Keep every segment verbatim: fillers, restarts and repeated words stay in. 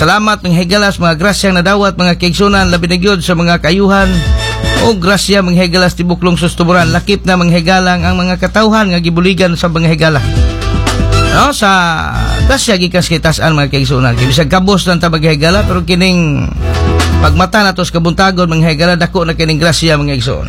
Salamat mga higalas, mga grasyang nadawat mga kaigsunan, labi na gyud sa mga kayuhan o grasya mga higalas tibuklong sustuburan. Lakip na mga higalang ang mga katawhan nga gibuligan sa mga higala. No, sa grasya gikas kitas-an mga kaigsunan. Kay bisag kabos lang ta mga higala, pero kining pagmata nato sa kabuntagon mga higala, dako na kining grasya mga kaigsunan.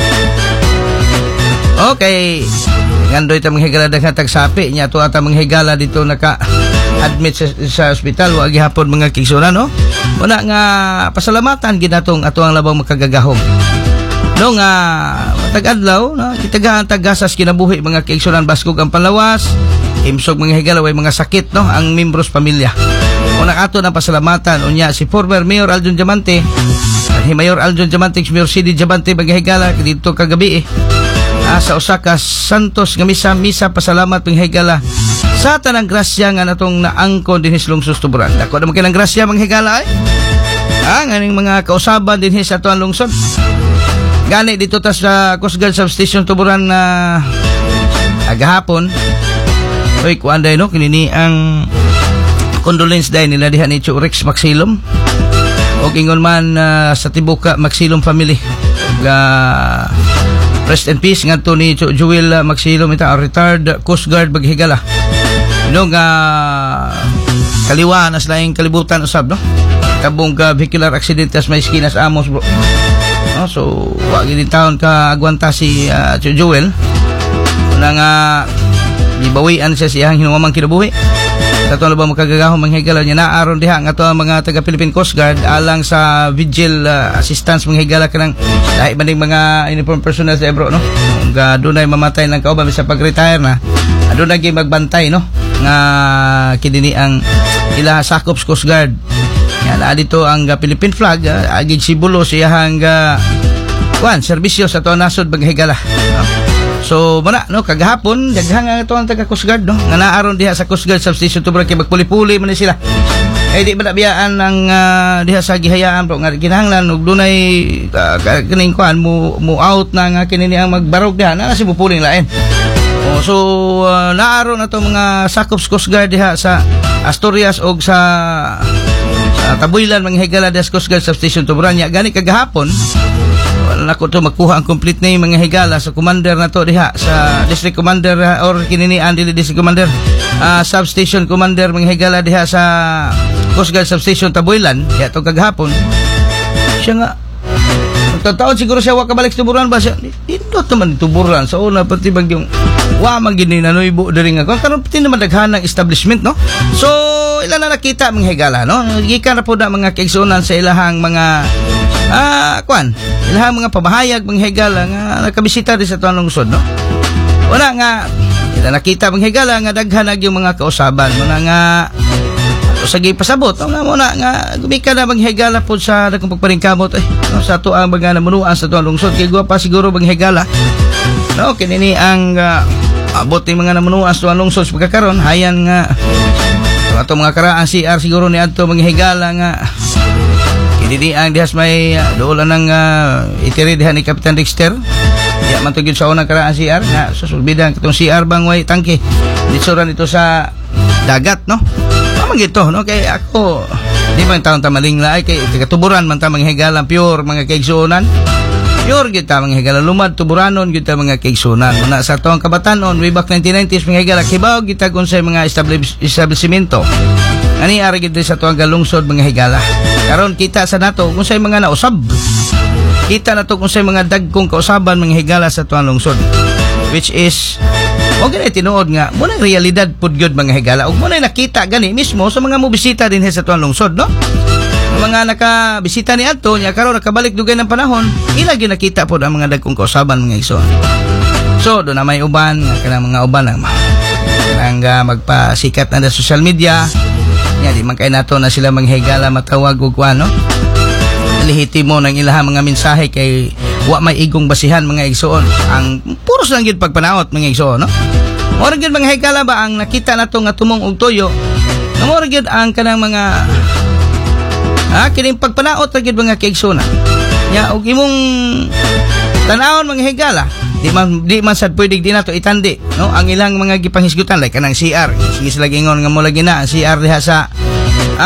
Okay, ngandoy ta mga higala daghang tagsapi nya to ata mga higala dito naka admit sa, sa ospital wa gihapon mga kaigsunan, no? Wala nga pasalamatan gid natong ato ang labang makagagahom. No nga matag adlaw, no? Kitagahan tagasas kinabuhi mga kaigsunan baskog ang panlawas, imsog mga higala way mga sakit, no? Ang membros pamilya. Una ato ng pasalamatan unya si former Mayor Aljon Diamante, si Mayor Aljon Diamante, si Mayor C D Diamante mga higala dito kagabi eh. Ah, sa Osaka Santos nga misa misa pasalamat mga higala sa tanang grasya nga natong naangkon din hislong sustuburan. Dako naman kinang grasya mga higala ay. Ah, nganing mga kausaban din sa atuang lungsod. Gani dito ta sa Coast Guard Substation Tuburan na uh, agahapon. Oy, kuan day no kinini ang condolence day nila diha ni Rex Maxilom. Og ingon man uh, sa Tibuka Maxilom family. Ga rest in peace ngadto ni Joel Maxilom ita retired Coast Guard baghigala. Ino nga kaliwa na sa laing kalibutan usab, no? Kabong ka vehicular accident as may skinas amos, bro. No, so wa gid taon ka agwanta si uh, Joel. Una nga gibawian siya siyang hinumamang kinabuhi. Kato na ba makagagahong manghigala niya na aron diha nga to ang mga taga Philippine Coast Guard alang sa vigil uh, assistance manghigala kanang lahi man ning mga uniform personnel sa Ebro, no? Nga dunay mamatay ng kauban sa pag-retire na. Aduna gyud magbantay, no? Nga kidini ang ila sakop sa Coast Guard. Yan na dito ang uh, Philippine flag, uh, agid simbolo siya hang uh, kuan serbisyo sa to nasod manghigala. No? So, muna, no, kagahapon, daghang nga ito ang taga Coast Guard, no, nga naaron diha sa Coast Guard Substation Tuburan, kay magpuli-puli man sila. Eh, di ba nabiyaan ng uh, diha sa gihayaan, bro, nga kinahanglan, ug dunay uh, kining kuan, mo, mo out na nga kinini ang magbarog diha, na kasi mupuling lain. Oh, so, uh, naaron na ito mga sakops Coast Guard diha sa Asturias o sa uh, Tabuilan, mga higala diha sa Coast Guard Substation Tuburan. Ya, gani kagahapon, nako to magkuha ang complete name mga higala sa commander na to diha sa district commander uh, or kininian dili district commander uh, substation commander mga higala diha sa Coast Guard Substation Tabuilan diha to kagahapon. Siya nga taon siguro siya wa kabalik sa Tuburan ba siya dito naman Tuburan sa una pati bag yung wa man gini nanoybo diri nga karon pati naman daghan ng establishment, no? So ilan na nakita mga higala, no? Gikan na po na mga kaigsunan sa ilahang mga ah kuan ilahang mga pamahayag mga higala nga nakabisita din sa tuang lungsod, no? Wala nga ila nakita mga higala nga daghan yung mga kausaban muna nga sige pasabot no nga muna nga gumika na mga higala po sa dakong pagparingkamot eh, no? Sa to ang mga namunuan sa tuang lungsod kay guwa pa siguro mga higala, no? Kinini ang uh, abot ni mga namunuan sa tuang lungsod sa pagkakaroon hayan nga ato mga karaan C R siguro ni adto mga higala nga hindi ang dihas may uh, doon ng uh, itiri diha ni Kapitan Dexter. Diya man to gyud sa unang karaan C R nga susulbidan katong C R bang way tangke. Dito ran ito sa dagat, no? Amang gito, no? Kay ako di man taon ta malingla ay kay Tuburan man ta mga higala pure mga kaigsunan. Pure gyud ta mga higala lumad Tuburanon gyud ta mga kaigsunan. Muna sa tuong kabatanon way back nineteen nineties mga higala kibaw gyud ta kun sa mga establishmento. Ani ari gyud sa tuong galungsod mga higala. Karon kita sa nato kung say mga nausab. Kita na to kung say mga dagkong kausaban mga higala sa tuang lungsod. Which is o gani tinuod nga mo na realidad pud gyud mga higala. Og mo na nakita gani mismo sa mga mobisita din sa tuang lungsod, no? Ang mga nakabisita ni adto nya karon nakabalik dugay ng panahon, ila gyud nakita pud ang mga dagkong kausaban mga igsoon. So do na may uban kanang mga uban ang kanang uh, magpasikat na sa social media. Nya di man kay nato na sila manghigala matawag og ano lehitimo ng ilahang mga mensahe kay wa may igong basihan mga igsoon ang puros lang gyud pagpanaot mga igsoon, no? Mora gyud mga higala ba ang nakita nato nga tumong og tuyo na mora gyud ang kanang mga ah kining pagpanaot ra gyud mga kaigsoon nya og imong tan-awon mga higala di man di man sad pwede di nato itandi, no? Ang ilang mga gipanghisgutan like kanang C R sige sila gingon nga mo lagi na C R diha sa